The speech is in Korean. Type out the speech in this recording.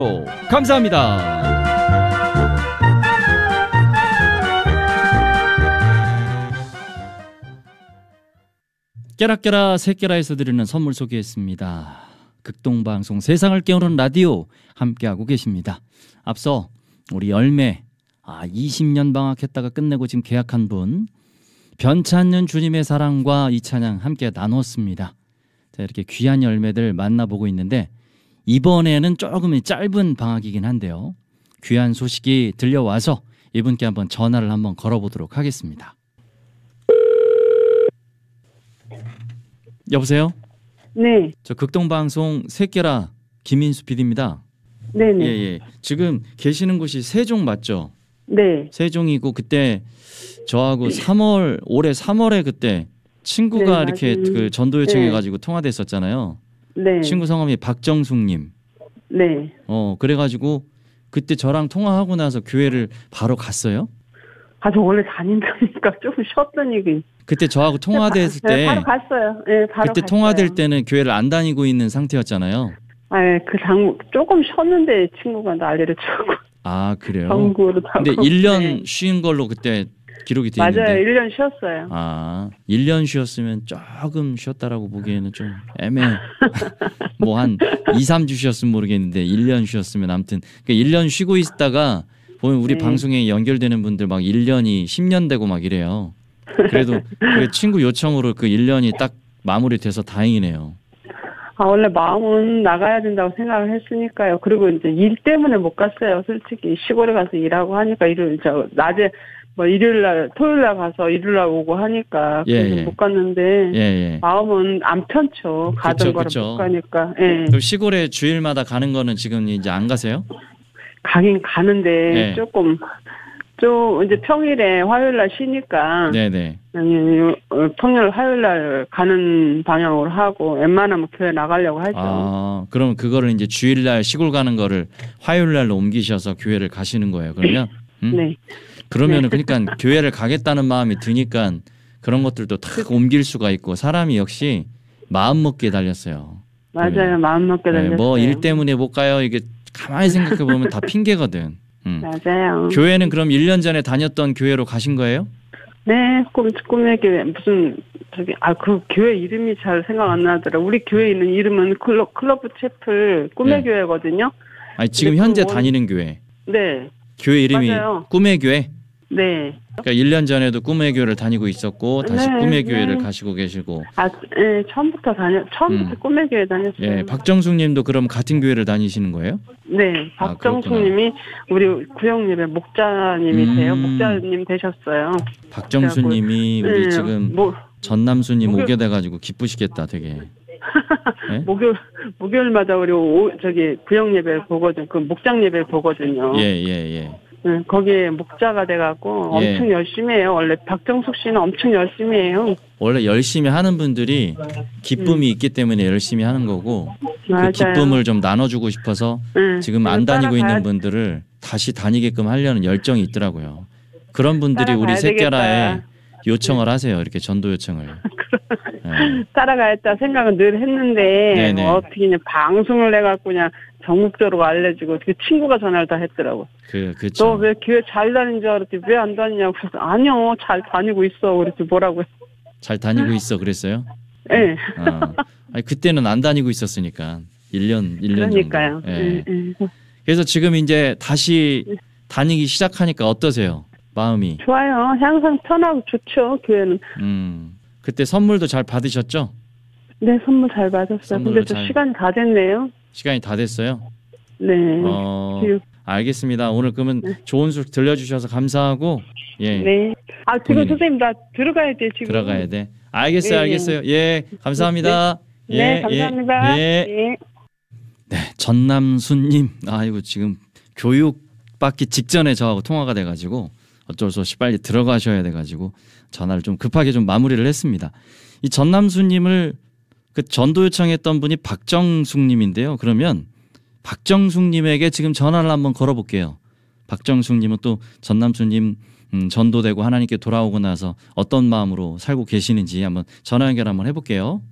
감사합니다. 깨라깨라 새깨라에서 드리는 선물 소개했습니다. 극동방송 세상을 깨우는 라디오 함께하고 계십니다. 앞서 우리 열매 20년 방학했다가 끝내고 지금 계약한 분 변찮는 주님의 사랑과 이 찬양 함께 나눴습니다. 자, 이렇게 귀한 열매들 만나보고 있는데 이번에는 조금 짧은 방학이긴 한데요. 귀한 소식이 들려와서 이분께 한번 전화를 한번 걸어보도록 하겠습니다. 여보세요? 네. 저 극동방송 새깨라 김인수 PD입니다. 네네. 예. 지금 계시는 곳이 세종 맞죠? 네. 세종이고 그때 저하고 올해 3월에 그때 친구가 네, 이렇게 그 전도 요청해가지고 통화됐었잖아요. 네. 친구 성함이 박정숙님. 네. 그래가지고 그때 저랑 통화하고 나서 교회를 바로 갔어요? 저 원래 다닌다니까 좀 쉬었더니 그때 저하고 통화됐을 때 바로 갔어요. 네, 바로 그때 갔어요. 통화될 때는 교회를 안 다니고 있는 상태였잖아요. 조금 쉬었는데 친구가 난리를 치고. 그래요? 전국으로 근데 1년 쉰 걸로 그때 기록이 돼 있는데. 맞아요. 1년 쉬었어요. 1년 쉬었으면 조금 쉬었다라고 보기에는 좀 애매해. 뭐 한 2, 3주 쉬었으면 모르겠는데 1년 쉬었으면 아무튼 1년 쉬고 있다가 보면 우리 방송에 연결되는 분들 막 1년이 10년 되고 막 이래요. 그래도 그 친구 요청으로 그 1년이 딱 마무리돼서 다행이네요. 원래 마음은 나가야 된다고 생각을 했으니까요. 그리고 이제 일 때문에 못 갔어요. 솔직히 시골에 가서 일하고 하니까 낮에 일요일 날, 토요일 날 가서 일요일 날 오고 하니까 그래서 못 갔는데 마음은 안 편쳐. 가던 거를 못 가니까. 예. 그럼 시골에 주일마다 가는 거는 지금 이제 안 가세요? 가긴 가는데 조금 이제 평일에 화요일 날 쉬니까 네네. 평일 화요일 날 가는 방향으로 하고 웬만하면 교회 나가려고 하죠. 그럼 그거를 이제 주일 날 시골 가는 거를 화요일 날로 옮기셔서 교회를 가시는 거예요. 그러면? 네. 그러면은 그러니까 교회를 가겠다는 마음이 드니까 그런 것들도 탁 옮길 수가 있고 사람이 역시 마음 먹기에 달렸어요. 맞아요. 마음 먹기에 달렸어요. 뭐 일 때문에 못 가요. 이게 가만히 생각해 보면 다 핑계거든. 맞아요. 교회는 그럼 1년 전에 다녔던 교회로 가신 거예요? 네, 꿈의 교회 그 교회 이름이 잘 생각 안 나더라. 우리 교회 있는 이름은 클러브 채플 꿈의 교회거든요. 지금 현재 다니는 교회. 네. 교회 이름이 맞아요. 꿈의 교회? 네. 그러니까 1년 전에도 꿈의 교회를 다니고 있었고 다시 꿈의 교회를 가시고 계시고. 처음부터 꿈의 교회 다녔어요. 예, 박정숙 님도 그럼 같은 교회를 다니시는 거예요? 네. 박정숙 님이 우리 구역예배 목자님이세요. 목자님 되셨어요. 박정숙 님이 우리 지금 전남수 님 오게 돼 가지고 기쁘시겠다, 되게. 네? 목요일마다 우리 구역예배를 보거든요. 그 목장 예배를 보거든요. 예. 거기에 목자가 돼갖고 엄청 열심히 해요. 원래 박정숙 씨는 엄청 열심히 해요. 원래 열심히 하는 분들이 기쁨이 있기 때문에 열심히 하는 거고 그 기쁨을 좀 나눠주고 싶어서 지금 안 다니고 있는 분들을 다시 다니게끔 하려는 열정이 있더라고요. 그런 분들이 우리 새깨라에 요청을 하세요. 이렇게 전도 요청을. 따라가야겠다 생각은 늘 했는데 어떻게 그냥 방송을 해갖고 그냥 전국적으로 알려주고 그 친구가 전화를 다 했더라고. 그렇죠. 너 왜 교회 잘 다니는 줄 알았더니 왜 안 다니냐고. 그래서 아니요 잘 다니고 있어. 그랬더니 뭐라고요? 잘 다니고 있어 그랬어요? 네. 그때는 안 다니고 있었으니까 1년 그러니까요. 정도. 그래서 지금 이제 다시 다니기 시작하니까 어떠세요? 마음이? 좋아요. 항상 편하고 좋죠. 교회는. 그때 선물도 잘 받으셨죠? 네, 선물 잘 받았어요. 근데 또 시간이 다 됐네요. 시간이 다 됐어요? 네. 알겠습니다. 오늘 그러면 좋은 소식 들려주셔서 감사하고. 네. 지금 선생님 나 들어가야 돼 지금. 들어가야 돼. 알겠어요. 예, 감사합니다. 네, 감사합니다. 네, 전남순님. 이거 지금 교육 받기 직전에 저하고 통화가 돼가지고 어쩔 수 없이 빨리 들어가셔야 돼가지고 전화를 좀 급하게 좀 마무리를 했습니다. 이 전남순님을 그 전도 요청했던 분이 박정숙님인데요. 그러면 박정숙님에게 지금 전화를 한번 걸어볼게요. 박정숙님은 또 전남순님 전도되고 하나님께 돌아오고 나서 어떤 마음으로 살고 계시는지 한번 전화 연결 한번 해볼게요.